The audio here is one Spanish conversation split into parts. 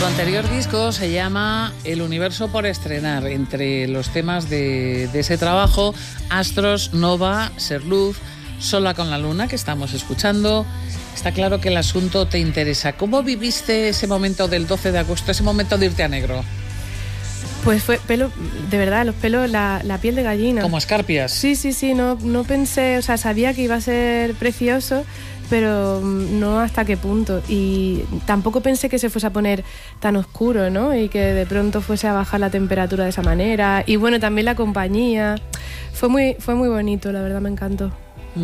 Tu anterior disco se llama El universo por estrenar. Entre los temas de ese trabajo, Astros, Nova, Ser Luz, Sola con la luna, que estamos escuchando. Está claro que el asunto te interesa. ¿Cómo viviste ese momento del 12 de agosto, ese momento de irte a negro? Pues fue pelo, de verdad, los pelos, la piel de gallina. Como escarpias. Sí, no pensé, o sea, sabía que iba a ser precioso, pero no hasta qué punto. Y tampoco pensé que se fuese a poner tan oscuro, ¿no? Y que de pronto fuese a bajar la temperatura de esa manera. Y bueno, también la compañía. Fue muy bonito, la verdad, me encantó.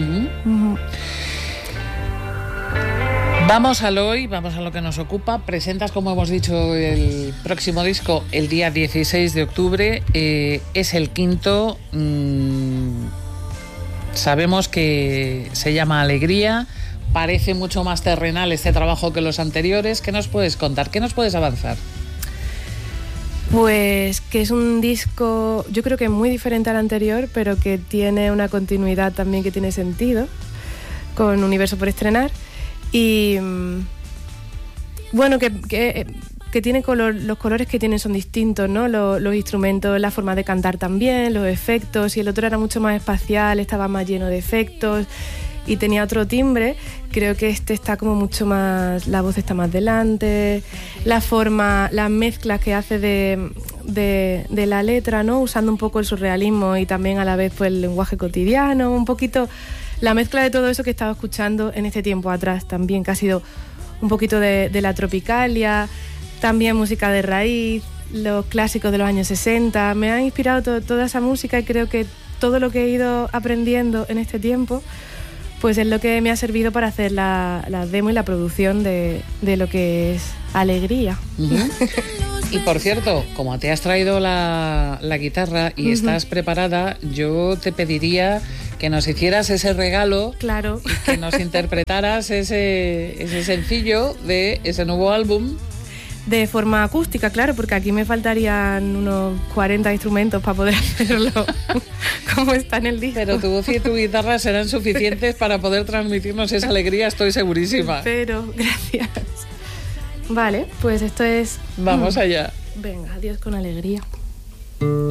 Vamos al hoy, vamos a lo que nos ocupa. Presentas, como hemos dicho, el próximo disco el día 16 de octubre. Es el quinto. Sabemos que se llama Alegría. Parece mucho más terrenal este trabajo que los anteriores. ¿Qué nos puedes contar? ¿Qué nos puedes avanzar? Pues que es un disco, yo creo que muy diferente al anterior, pero que tiene una continuidad también que tiene sentido, con Universo por estrenar. Y bueno, que tiene color, los colores que tienen son distintos, ¿no? Los instrumentos, la forma de cantar también, los efectos, y el otro era mucho más espacial, estaba más lleno de efectos y tenía otro timbre. Creo que este está como mucho más, la voz está más delante, la forma, las mezclas que hace de la letra, ¿no? Usando un poco el surrealismo y también a la vez pues el lenguaje cotidiano, un poquito la mezcla de todo eso que estaba escuchando en este tiempo atrás también, que ha sido un poquito de la tropicalia, también música de raíz, los clásicos de los años 60. Me ha inspirado toda esa música, y creo que todo lo que he ido aprendiendo en este tiempo pues es lo que me ha servido para hacer la demo y la producción de lo que es Alegría. Y por cierto, como te has traído la guitarra y estás preparada, yo te pediría que nos hicieras ese regalo. Claro. Y que nos interpretaras ese sencillo de ese nuevo álbum. De forma acústica, claro, porque aquí me faltarían unos 40 instrumentos para poder hacerlo como está en el disco. Pero tu voz y tu guitarra serán suficientes para poder transmitirnos esa alegría, estoy segurísima. Pero, gracias. Vale, pues esto es... Vamos allá. Venga, adiós con alegría.